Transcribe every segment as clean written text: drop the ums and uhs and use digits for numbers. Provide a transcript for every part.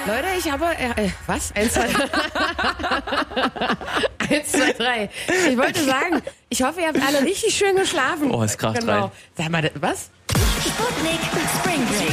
Leute, ich habe... was? 1, 2, 3. 1, 2, 3. Ich wollte sagen, ich hoffe, ihr habt alle richtig schön geschlafen. Oh, es kracht rein. Sag mal, was? Sputnik Spring Break.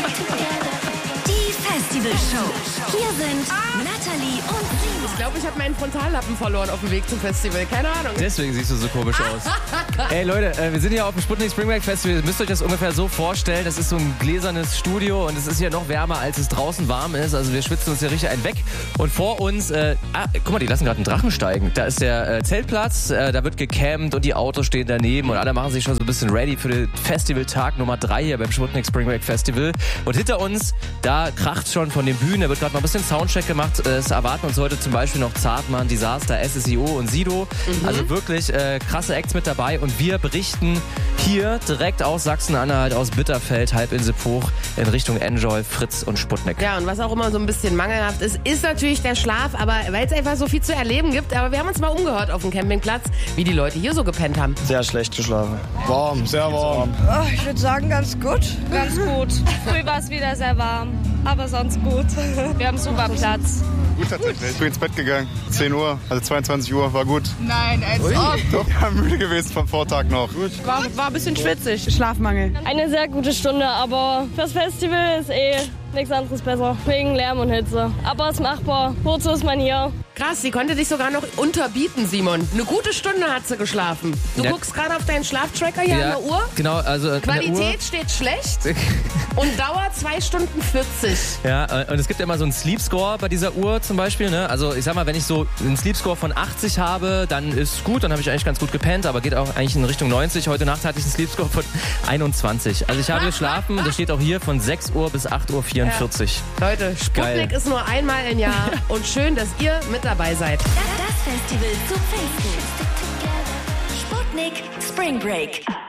Die Festivalshow. Hier sind Natalie und Simon. Ich glaube, ich habe meinen Frontallappen verloren auf dem Weg zum Festival. Keine Ahnung. Deswegen siehst du so komisch aus. Ey Leute, wir sind hier auf dem Sputnik Spring Break Festival. Ihr müsst euch das ungefähr so vorstellen. Das ist so ein gläsernes Studio und es ist hier noch wärmer, als es draußen warm ist. Also wir schwitzen uns hier richtig einen weg. Und vor uns, guck mal, die lassen gerade einen Drachen steigen. Da ist der Zeltplatz, da wird gecampt und die Autos stehen daneben und alle machen sich schon so ein bisschen ready für den Festivaltag Nummer 3 hier beim Sputnik Spring Break Festival. Und hinter uns, da kracht's schon von den Bühnen. Da wird gerade noch ein bisschen Soundcheck gemacht. Es erwarten uns heute zum Beispiel noch Zartmann, Disaster, SSIO und Sido. Also wirklich krasse Acts mit dabei und wir berichten hier direkt aus Sachsen-Anhalt, aus Bitterfeld, Halbinsel Bruch in Richtung Enjoy, Fritz und Sputnik. Ja, und was auch immer so ein bisschen mangelhaft ist, ist natürlich der Schlaf, aber weil es einfach so viel zu erleben gibt. Aber wir haben uns mal umgehört auf dem Campingplatz, wie die Leute hier so gepennt haben. Sehr schlecht geschlafen. Warm, sehr warm. Oh, ich würde sagen, ganz gut. Ganz gut. Früh war es wieder sehr warm, aber sonst gut. Wir haben super Platz. Gut tatsächlich. Ich bin ins Bett gegangen. 10 Uhr, also 22 Uhr, war gut. Nein, als ob. Doch, ja, müde gewesen vom Vortag noch. Gut. War ein bisschen schwitzig. Schlafmangel. Eine sehr gute Stunde, aber fürs Festival ist nichts anderes besser. Wegen Lärm und Hitze. Aber es ist machbar. Wozu ist man hier? Krass, sie konnte dich sogar noch unterbieten, Simon. Eine gute Stunde hat sie geschlafen. Du guckst gerade auf deinen Schlaftracker hier an der Uhr. Genau, also Qualität steht schlecht und Dauer 2 Stunden 40. Ja, und es gibt ja immer so einen Sleep Score bei dieser Uhr zum Beispiel. Ne? Also ich sag mal, wenn ich so einen Sleep Score von 80 habe, dann ist gut, dann habe ich eigentlich ganz gut gepennt, aber geht auch eigentlich in Richtung 90. Heute Nacht hatte ich einen Sleep Score von 21. Also ich habe geschlafen, das steht auch hier, von 6 Uhr bis 8:44 Uhr. Leute, Sputnik Geil. ist nur einmal im Jahr und schön, dass ihr mit dabei seid. Das Festival zu Pfingsten. Sputnik Spring Break.